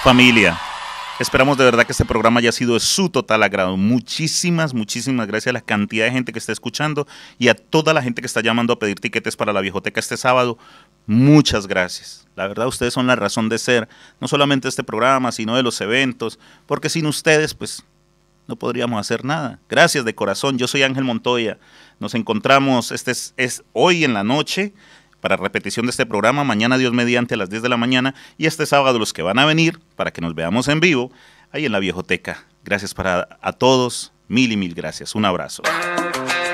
Familia, esperamos de verdad que este programa haya sido de su total agrado. Muchísimas gracias a la cantidad de gente que está escuchando y a toda la gente que está llamando a pedir tiquetes para la Viejoteca este sábado. Muchas gracias. La verdad, ustedes son la razón de ser, no solamente de este programa, sino de los eventos, porque sin ustedes, pues, no podríamos hacer nada. Gracias de corazón. Yo soy Ángel Montoya. Nos encontramos, es hoy en la noche, para repetición de este programa, mañana Dios mediante a las 10 de la mañana y este sábado los que van a venir para que nos veamos en vivo ahí en la Viejoteca. Gracias a todos, mil y mil gracias. Un abrazo.